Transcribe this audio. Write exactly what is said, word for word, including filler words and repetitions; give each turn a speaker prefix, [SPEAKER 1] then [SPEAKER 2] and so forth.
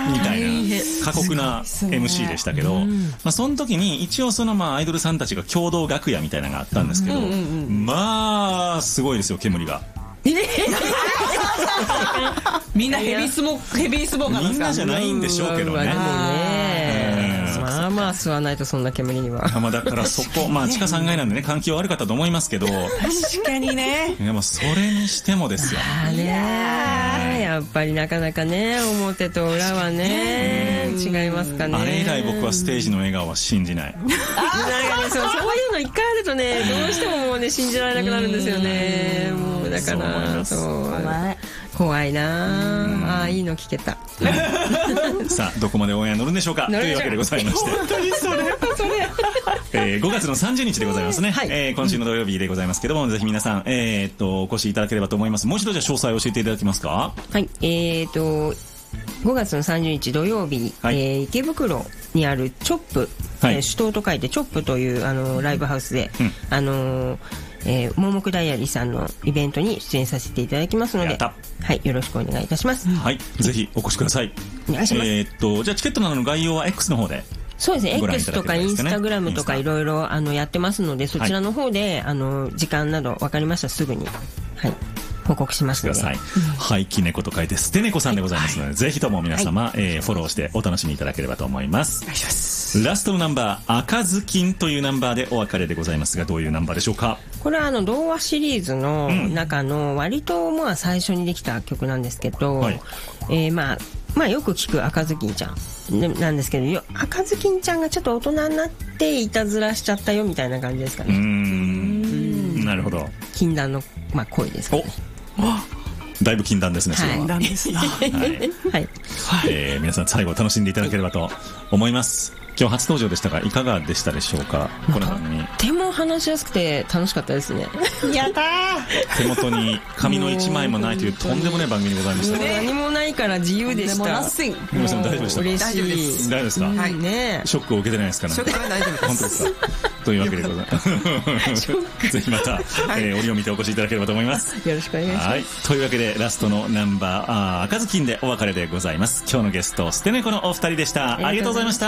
[SPEAKER 1] みたいな過酷な エムシー でしたけど、まあ、その時に一応そのまあアイドルさんたちが共同楽屋みたいなのがあったんですけど、まあすごいですよ、煙が。
[SPEAKER 2] みんなヘビースモーク、ヘビースモーカーなんですか？
[SPEAKER 1] みんなじゃないんでしょうけどね。
[SPEAKER 3] まあまあ吸わないとそんな煙には。
[SPEAKER 1] まあだからそこ、まあ地下さんがいなんでね、環境悪かったと思いますけど。
[SPEAKER 2] 確かにね。
[SPEAKER 1] でもそれにしてもですよ。
[SPEAKER 3] あね、やっぱりなかなかね、表と裏はね、違いますかね。
[SPEAKER 1] あれ以来僕はステージの笑顔は信じない。
[SPEAKER 3] なんかね、そう、そういうの一回あるとね、どうしてももうね、信じられなくなるんですよね。もうだから、そう。怖いなあ。あ、いいの聞けた。
[SPEAKER 1] さあ、どこまでオンエア乗るんでしょうかというわけでございまして。本当にそれ。それ。えー、ごがつのさんじゅうにちでございますね。はい、えー、今週の土曜日でございますけども、ぜひ皆さん、えー、っと、お越しいただければと思います。もう一度じゃあ詳細を教えていただけますか？
[SPEAKER 3] はい、えー、っと、ごがつのさんじゅうにち土曜日、はい、えー、池袋にあるチョップ、はい、えー、首都と書いてチョップというあのライブハウスで、うん、あのー、えー、盲目ダイアリーさんのイベントに出演させていただきますので、はい、よろしくお願いいたします。
[SPEAKER 1] はい、ぜひお越しください。
[SPEAKER 3] お願いします。
[SPEAKER 1] えー、っと、じゃあチケットなどの概要は X の方で。
[SPEAKER 3] そうですね、X とかインスタグラムとかいろいろあのやってますので、そちらの方で、はい、あの時間など分かりましたらすぐに、はい、報告しますので。
[SPEAKER 1] はい、きねこと書いて捨て猫さんでございますので、はい、ぜひとも皆様、はい、えー、フォローしてお楽しみいただければと思います。お願いします。ラストのナンバー、赤ずきんというナンバーでお別れでございますが、どういうナンバーでしょうか？
[SPEAKER 3] これはあの童話シリーズの中の割とまあ最初にできた曲なんですけど、はい、えー、まあまあよく聞く赤ずきんちゃんなんですけど、よ赤ずきんちゃんがちょっと大人になっていたずらしちゃったよみたいな感じですかね。うー
[SPEAKER 1] ん、なるほど。
[SPEAKER 3] 禁断の、まあ、声ですかね。
[SPEAKER 1] だいぶ禁断ですね、それは。禁断ですな。はい。はい。えー、皆さん最後楽しんでいただければと思います。今日初登場でしたが、いかがでしたでしょうか？この番組。
[SPEAKER 3] とても話しやすくて楽しかったですね。やった
[SPEAKER 1] ー。手元に紙の一枚もないというとんでもない番組でございました。
[SPEAKER 3] 何もないから自由でした。
[SPEAKER 2] でもナッシング。
[SPEAKER 1] 皆さん大丈夫でしたか？
[SPEAKER 3] 嬉しい。
[SPEAKER 1] 大丈夫ですか？
[SPEAKER 3] はいね。
[SPEAKER 1] ショックを受けてないですかね。
[SPEAKER 2] ショックは大丈夫です。
[SPEAKER 1] 本当ですか？というわけでございます。ぜひまた、えー、折を見てお越しいただければと思います。
[SPEAKER 3] よろしくお願いします。はい。
[SPEAKER 1] というわけでラストのナンバー、あ赤ずきんでお別れでございます。今日のゲスト、捨て猫のお二人でした。ありがとうございました。